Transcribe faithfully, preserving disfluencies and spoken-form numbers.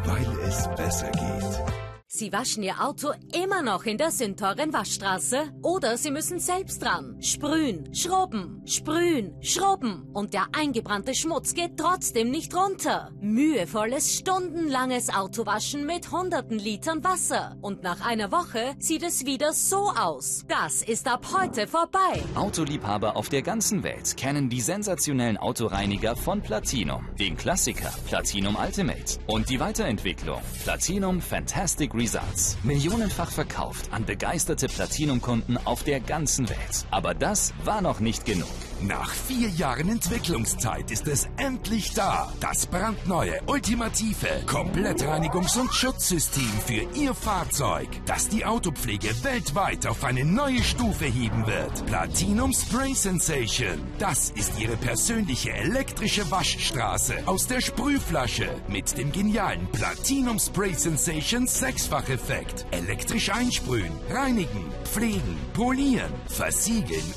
weil es besser geht. Sie waschen Ihr Auto immer noch in der sündteuren Waschstraße? Oder Sie müssen selbst dran. Sprühen, schrubben, sprühen, schrubben. Und der eingebrannte Schmutz geht trotzdem nicht runter. Mühevolles, stundenlanges Autowaschen mit hunderten Litern Wasser. Und nach einer Woche sieht es wieder so aus. Das ist ab heute vorbei. Autoliebhaber auf der ganzen Welt kennen die sensationellen Autoreiniger von Platinum. Den Klassiker Platinum Ultimate. Und die Weiterentwicklung Platinum Fantastic Results. Millionenfach verkauft an begeisterte Platinum-Kunden auf der ganzen Welt. Aber das war noch nicht genug. Nach vier Jahren Entwicklungszeit ist es endlich da. Das brandneue, ultimative Komplettreinungs- und Schutzsystem für Ihr Fahrzeug, das die Autopflege weltweit auf eine neue Stufe heben wird. Platinum Spray Sensation. Das ist Ihre persönliche elektrische Waschstraße aus der Sprühflasche mit dem genialen Platinum Spray Sensation Sechsfach-Effekt. Elektrisch einsprühen, reinigen, pflegen, polieren, versiegeln